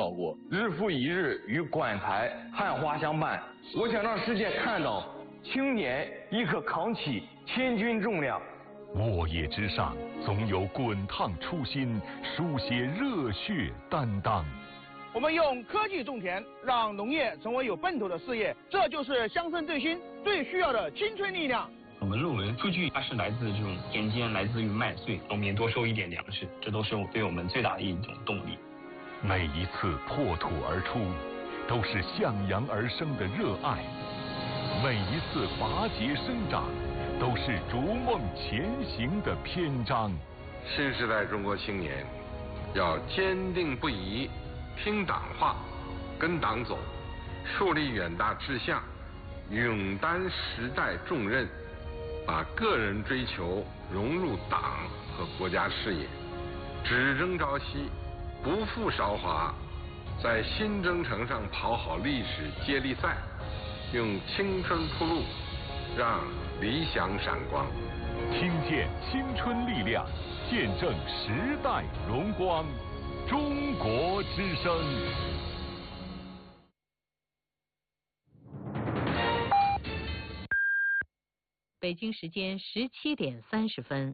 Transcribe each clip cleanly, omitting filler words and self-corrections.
报过，日复一日与馆台汉花相伴。我想让世界看到，青年亦可扛起千钧重量。 沃野之上，总有滚烫初心，书写热血担当。 我们用科技种田，让农业成为有奔头的事业，这就是乡村振兴最需要的青春力量。 我们论文数据它是来自这种田间，来自于麦穗，农民多收一点粮食，这都是对我们最大的一种动力。 每一次破土而出，都是向阳而生的热爱；每一次拔节生长，都是逐梦前行的篇章。 新时代中国青年要坚定不移听党话，跟党走，树立远大志向，勇担时代重任，把个人追求融入党和国家事业，只争朝夕，不负韶华，在新征程上跑好历史接力赛，用青春铺路，让理想闪光。 听见青春力量，见证时代荣光。中国之声。 北京时间17点30分。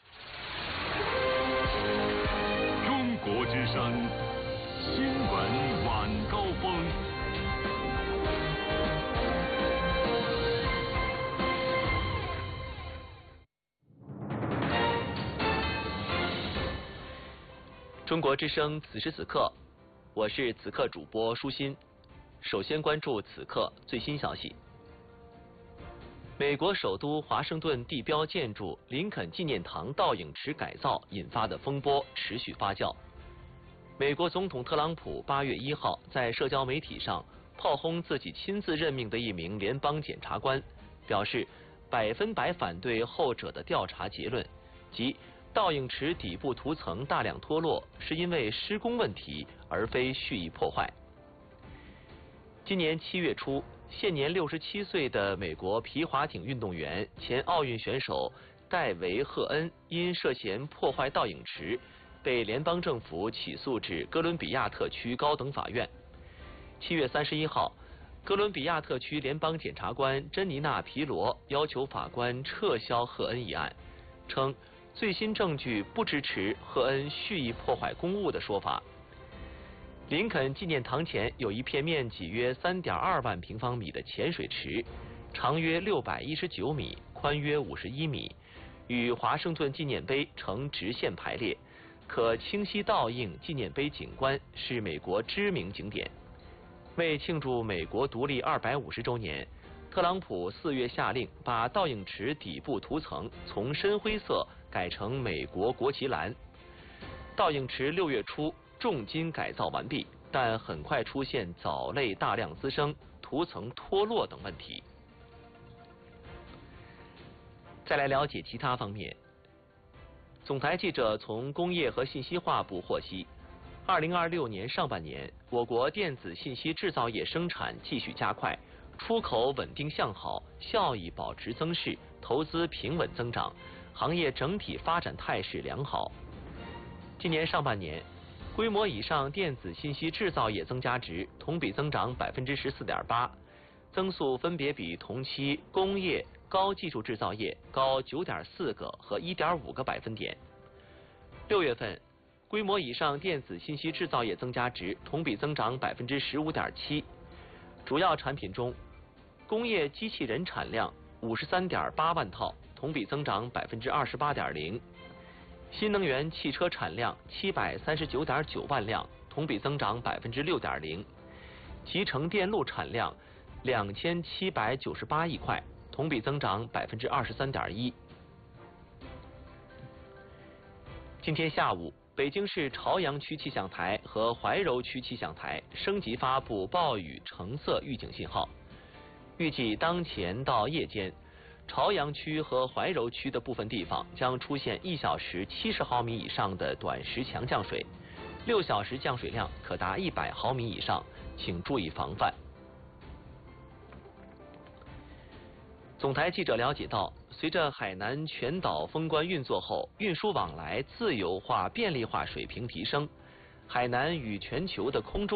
中国之声新闻晚高峰。 中国之声此时此刻，我是此刻主播舒心。首先关注此刻最新消息。美国首都华盛顿地标建筑林肯纪念堂倒影池改造引发的风波持续发酵。美国总统特朗普8月1号在社交媒体上炮轰自己亲自任命的一名联邦检察官，表示100%反对后者的调查结论，即倒影池底部涂层大量脱落是因为施工问题，而非蓄意破坏。今年7月初，现年67岁的美国皮划艇运动员、前奥运选手戴维·赫恩因涉嫌破坏倒影池，被联邦政府起诉至哥伦比亚特区高等法院。7月31号，哥伦比亚特区联邦检察官珍妮娜·皮罗要求法官撤销赫恩一案，称最新证据不支持赫恩蓄意破坏公物的说法。林肯纪念堂前有一片面积约3.2万平方米的浅水池，长约619米，宽约51米，与华盛顿纪念碑呈直线排列，可清晰倒映纪念碑景观，是美国知名景点。为庆祝美国独立250周年，特朗普4月下令把倒影池底部涂层从深灰色改成美国国旗蓝。倒影池6月初重金改造完毕，但很快出现藻类大量滋生、涂层脱落等问题。再来了解其他方面。总台记者从工业和信息化部获悉，2026年上半年，我国电子信息制造业生产继续加快，出口稳定向好，效益保持增势，投资平稳增长，行业整体发展态势良好。今年上半年，规模以上电子信息制造业增加值同比增长14.8%，增速分别比同期工业、高技术制造业高9.4个和1.5个百分点。6月份，规模以上电子信息制造业增加值同比增长15.7%。主要产品中，工业机器人产量53.8万套，同比增长28.0%。新能源汽车产量739.9万辆，同比增长6.0%。集成电路产量2798亿块，同比增长23.1%。今天下午，北京市朝阳区气象台和怀柔区气象台升级发布暴雨橙色预警信号，预计当前到夜间，朝阳区和怀柔区的部分地方将出现1小时70毫米以上的短时强降水，6小时降水量可达100毫米以上，请注意防范。总台记者了解到，随着海南全岛封关运作后，运输往来自由化、便利化水平提升，海南与全球的空中